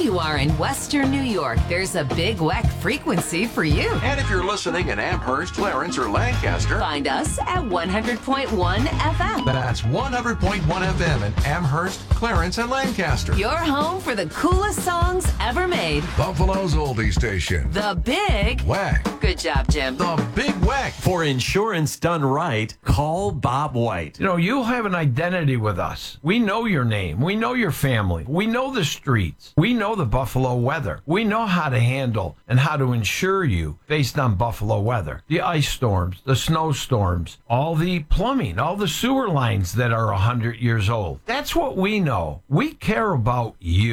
you are in Western New York, there's a Big Weck frequency for you. And if you're listening in Amherst, Clarence, or Lancaster, Find us at 100.1 FM. that's 100.1 FM in Amherst, Clarence, and Lancaster. Your home for the coolest songs ever made. Buffalo's oldie station. The Big Weck. Good job, Jim. The Big Weck. For insurance done right, call Bob White. You know, you have an identity with us. We know your name. We know your family. We know the streets. We know the Buffalo weather. We know how to handle and how to insure you based on Buffalo weather. The ice storms, the snowstorms, all the plumbing, all the sewer lines that are 100 years old. That's what we know. We care about you.